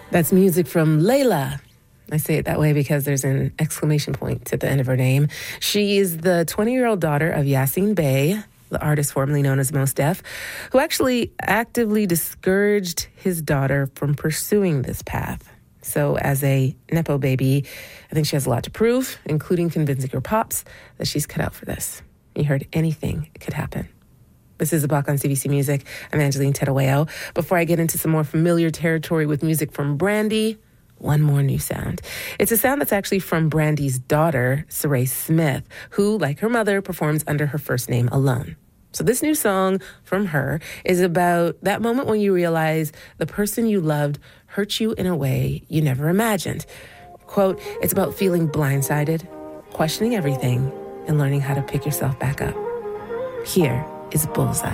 That's music from Layla. I say it that way because there's an exclamation point at the end of her name. She is the 20-year-old daughter of Yassine Bey, the artist formerly known as Mos Def, who actually actively discouraged his daughter from pursuing this path. So as a Nepo baby, I think she has a lot to prove, including convincing her pops that she's cut out for this. You heard anything could happen. This is The Block on CBC Music. I'm Angeline Tedaweo. Before I get into some more familiar territory with music from Brandy, one more new sound. It's a sound that's actually from Brandy's daughter, Saray Smith, who, like her mother, performs under her first name alone. So this new song from her is about that moment when you realize the person you loved hurt you in a way you never imagined. Quote, it's about feeling blindsided, questioning everything, and learning how to pick yourself back up. Here is Bullseye.